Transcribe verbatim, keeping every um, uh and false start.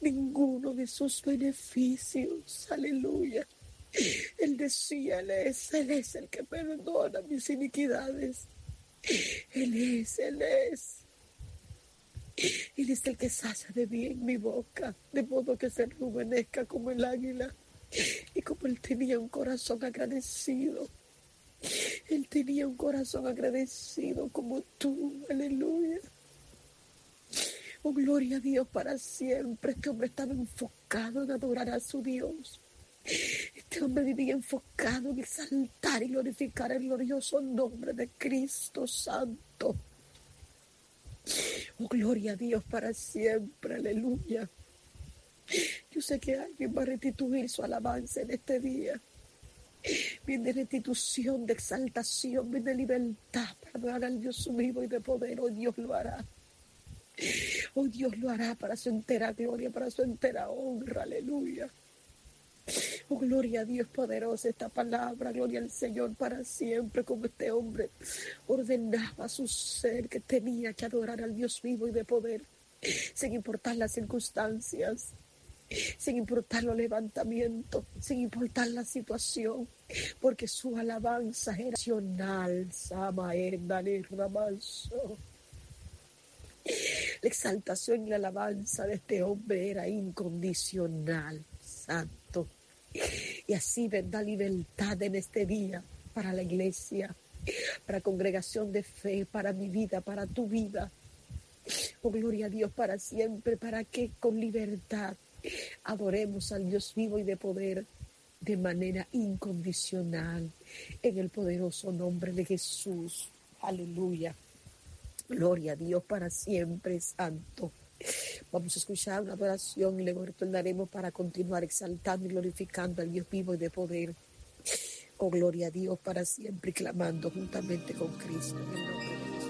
ninguno de sus beneficios. Aleluya. Él decía, Él es, Él es el que perdona mis iniquidades. Él es, Él es. Él es el que sacia de bien mi boca, de modo que se rejuvenezca como el águila. Y como Él tenía un corazón agradecido, Él tenía un corazón agradecido como tú. Aleluya. Oh, gloria a Dios para siempre. Este hombre estaba enfocado en adorar a su Dios. Este hombre vivía enfocado en exaltar y glorificar el glorioso nombre de Cristo Santo. Oh, gloria a Dios para siempre. Aleluya. Yo sé que alguien va a restituir su alabanza en este día. Viene restitución, de exaltación, viene libertad para adorar al Dios vivo y de poder. Hoy Dios lo hará. Hoy Dios lo hará para su entera gloria, para su entera honra. Aleluya. Oh, gloria a Dios poderosa esta palabra. Gloria al Señor para siempre, como este hombre ordenaba a su ser que tenía que adorar al Dios vivo y de poder, sin importar las circunstancias, sin importar los levantamientos, sin importar la situación, porque su alabanza era nacional. La exaltación y la alabanza de este hombre era incondicional, santo. Y así vendrá libertad en este día para la iglesia, para congregación de fe, para mi vida, para tu vida. Oh, gloria a Dios para siempre, para que con libertad adoremos al Dios vivo y de poder de manera incondicional, en el poderoso nombre de Jesús. Aleluya. Gloria a Dios para siempre, santo. Vamos a escuchar una adoración y luego retornaremos para continuar exaltando y glorificando al Dios vivo y de poder. Oh, gloria a Dios para siempre, clamando juntamente con Cristo en el nombre de Jesús.